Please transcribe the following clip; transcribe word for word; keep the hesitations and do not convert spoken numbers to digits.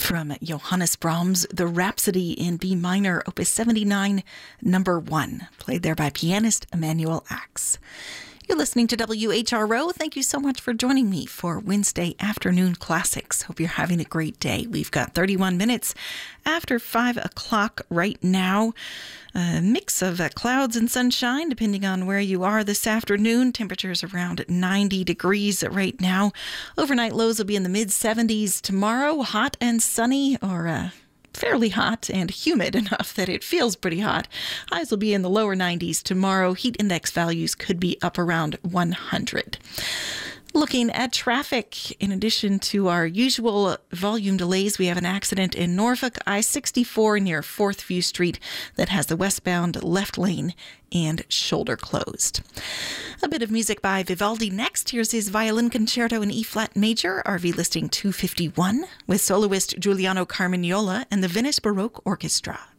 from Johannes Brahms, the Rhapsody in B minor, opus seventy-nine, number one, played there by pianist Emanuel Ax. You're listening to W H R O. Thank you so much for joining me for Wednesday Afternoon Classics. Hope you're having a great day. We've got thirty-one minutes after five o'clock right now. A mix of uh, clouds and sunshine, depending on where you are this afternoon. Temperatures around ninety degrees right now. Overnight lows will be in the mid seventies tomorrow. Hot and sunny, or uh, fairly hot and humid enough that it feels pretty hot. Highs will be in the lower nineties tomorrow. Heat index values could be up around one hundred. Looking at traffic, in addition to our usual volume delays, we have an accident in Norfolk, I sixty-four near fourth View Street that has the westbound left lane and shoulder closed. A bit of music by Vivaldi next. Here's his violin concerto in E-flat major, R V listing two fifty-one, with soloist Giuliano Carmignola and the Venice Baroque Orchestra.